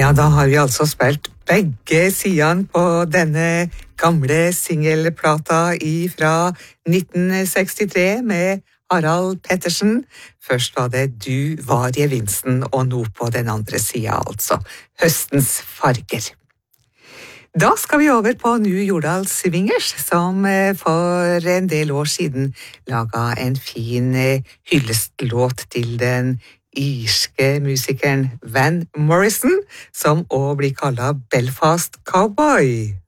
Ja, da har vi altså spilt begge sidene på denne gamle singelplata fra 1963 med Harald Pettersen. Først var det Du var gevinsten, og nå på den andre sida, altså Høstens farger. Da skal vi over på New Jordal Swingers, som for en del år siden laga en fin hyllestlåt til den irske musikeren Van Morrison, som også blir kallet Belfast Cowboy.